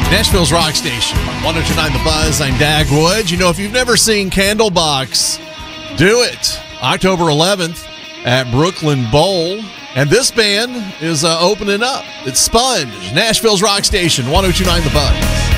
Nashville's Rock Station, 102.9 The Buzz. I'm Dagwood. You know, if you've never seen Candlebox, do it. October 11th at Brooklyn Bowl. And this band is opening up. It's Sponge, Nashville's Rock Station, 102.9 The Buzz.